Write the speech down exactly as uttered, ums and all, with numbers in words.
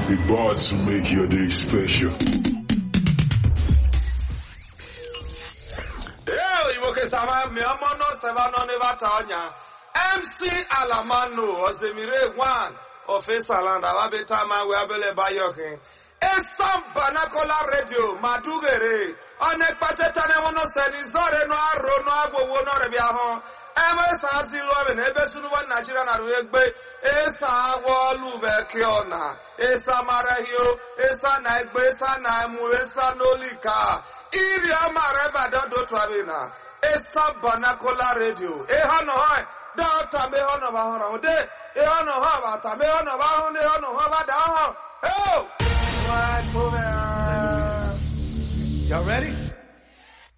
We bought to make your day special. M C Alamano Ozemire one of Esalanda Wabetama Wabele Bayoke. Esam Banakola Radio Madugere Onekpatetane wono senizore no aro no agbowo no rebiaho. Ema sa zilo be ebesunu wa Nigeria na ruegbe. Esa wolu be kiona. Esa marahio, esa na egbe, esa na emu, esa nolika. Iri amare ba dodo twabina. Esa Banakola Radio. E hano hai. Data me hono ba hono de. E hano ha ba ta me hono ba hono hono ha ba da ho. Oh! Y'all ready?